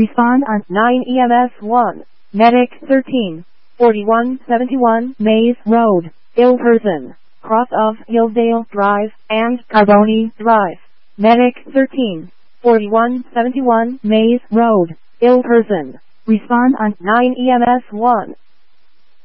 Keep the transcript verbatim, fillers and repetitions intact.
Respond on nine E M S one. Medic thirteen, forty-one seventy-one Maze Road, Ilperson, cross of Hillsdale Drive and Carboni Drive. Medic thirteen, forty-one seventy-one Maze Road, Ilperson. Respond on nine E M S one.